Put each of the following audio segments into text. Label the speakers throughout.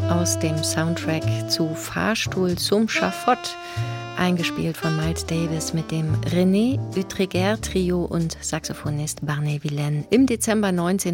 Speaker 1: aus dem Soundtrack zu Fahrstuhl zum Schafott, eingespielt von Miles Davis mit dem René Utreger Trio und Saxophonist Barney Villaine im Dezember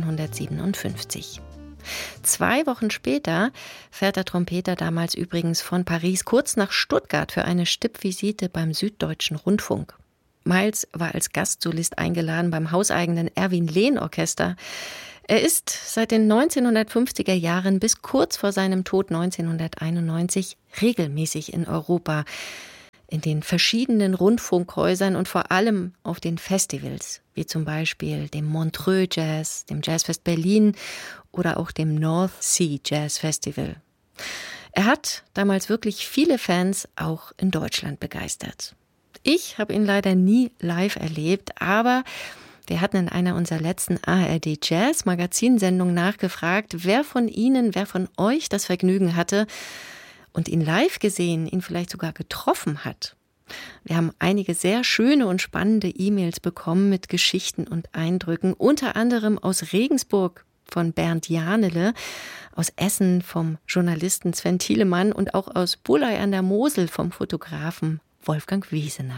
Speaker 1: 1957. 2 Wochen später fährt der Trompeter damals übrigens von Paris kurz nach Stuttgart für eine Stippvisite beim Süddeutschen Rundfunk. Miles war als Gastsolist eingeladen beim hauseigenen Erwin Lehn Orchester. Er ist seit den 1950er Jahren bis kurz vor seinem Tod 1991 regelmäßig in Europa, in den verschiedenen Rundfunkhäusern und vor allem auf den Festivals, wie zum Beispiel dem Montreux Jazz, dem Jazzfest Berlin oder auch dem North Sea Jazz Festival. Er hat damals wirklich viele Fans auch in Deutschland begeistert. Ich habe ihn leider nie live erlebt, aber wir hatten in einer unserer letzten ARD Jazz Magazinsendungen nachgefragt, wer von euch das Vergnügen hatte und ihn live gesehen, ihn vielleicht sogar getroffen hat. Wir haben einige sehr schöne und spannende E-Mails bekommen mit Geschichten und Eindrücken, unter anderem aus Regensburg von Bernd Janele, aus Essen vom Journalisten Sven Thielemann und auch aus Buley an der Mosel vom Fotografen Wolfgang Wiesener.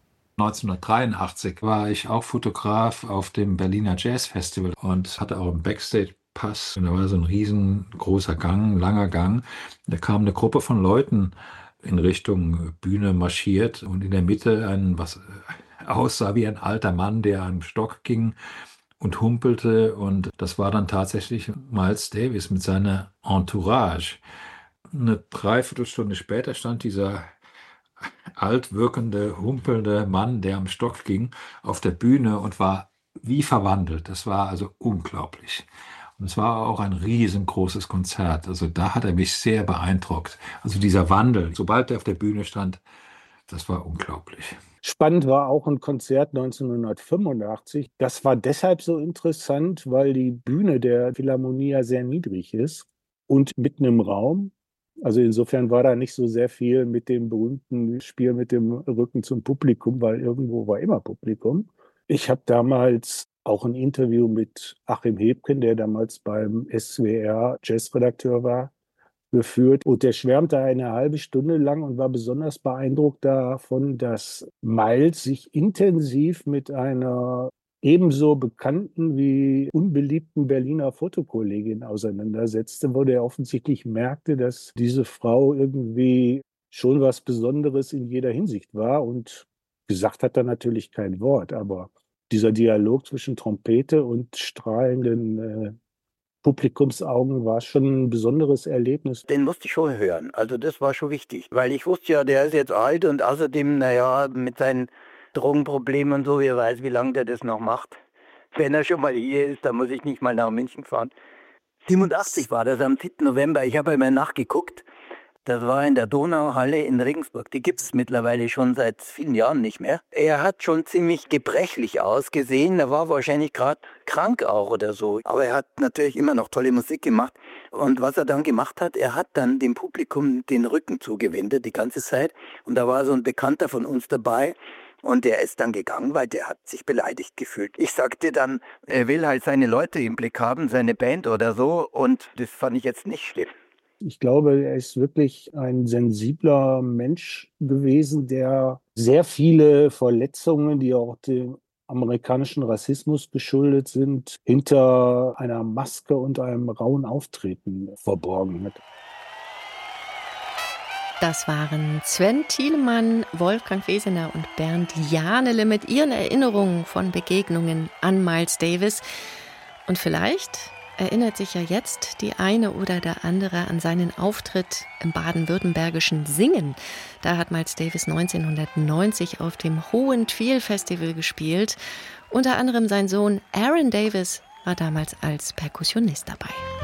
Speaker 2: 1983 war ich auch Fotograf auf dem Berliner Jazz Festival und hatte auch einen Backstage-Pass. Und da war so ein riesengroßer Gang, langer Gang. Da kam eine Gruppe von Leuten in Richtung Bühne marschiert und in der Mitte was aussah wie ein alter Mann, der an einem Stock ging und humpelte. Und das war dann tatsächlich Miles Davis mit seiner Entourage. Eine Dreiviertelstunde später stand dieser alt wirkende, humpelnde Mann, der am Stock ging, auf der Bühne und war wie verwandelt. Das war also unglaublich. Und es war auch ein riesengroßes Konzert. Also da hat er mich sehr beeindruckt. Also dieser Wandel, sobald er auf der Bühne stand, das war unglaublich.
Speaker 3: Spannend war auch ein Konzert 1985. Das war deshalb so interessant, weil die Bühne der Philharmonie ja sehr niedrig ist und mitten im Raum. Also insofern war da nicht so sehr viel mit dem berühmten Spiel mit dem Rücken zum Publikum, weil irgendwo war immer Publikum. Ich habe damals auch ein Interview mit Achim Hebken, der damals beim SWR Jazzredakteur war, geführt. Und der schwärmte eine halbe Stunde lang und war besonders beeindruckt davon, dass Miles sich intensiv mit einer ebenso bekannten wie unbeliebten Berliner Fotokollegin auseinandersetzte, wo der offensichtlich merkte, dass diese Frau irgendwie schon was Besonderes in jeder Hinsicht war. Und gesagt hat er natürlich kein Wort, aber dieser Dialog zwischen Trompete und strahlenden Publikumsaugen war schon ein besonderes Erlebnis.
Speaker 4: Den musste ich schon hören, also das war schon wichtig, weil ich wusste ja, der ist jetzt alt und außerdem, mit seinen Drogenprobleme und so, wer weiß, wie lange der das noch macht. Wenn er schon mal hier ist, dann muss ich nicht mal nach München fahren. 87 war das, am 7. November, ich habe einmal nachgeguckt. Das war in der Donauhalle in Regensburg. Die gibt es mittlerweile schon seit vielen Jahren nicht mehr. Er hat schon ziemlich gebrechlich ausgesehen. Er war wahrscheinlich gerade krank auch oder so. Aber er hat natürlich immer noch tolle Musik gemacht. Und was er dann gemacht hat, er hat dann dem Publikum den Rücken zugewendet die ganze Zeit. Und da war so ein Bekannter von uns dabei. Und der ist dann gegangen, weil der hat sich beleidigt gefühlt. Ich sagte dann, er will halt seine Leute im Blick haben, seine Band oder so. Und das fand ich jetzt nicht schlimm.
Speaker 3: Ich glaube, er ist wirklich ein sensibler Mensch gewesen, der sehr viele Verletzungen, die auch dem amerikanischen Rassismus geschuldet sind, hinter einer Maske und einem rauen Auftreten verborgen hat.
Speaker 1: Das waren Sven Thielemann, Wolfgang Wiesener und Bernd Janele mit ihren Erinnerungen von Begegnungen an Miles Davis. Und vielleicht erinnert sich ja jetzt die eine oder der andere an seinen Auftritt im baden-württembergischen Singen. Da hat Miles Davis 1990 auf dem Hohen Twiel Festival gespielt. Unter anderem sein Sohn Aaron Davis war damals als Perkussionist dabei.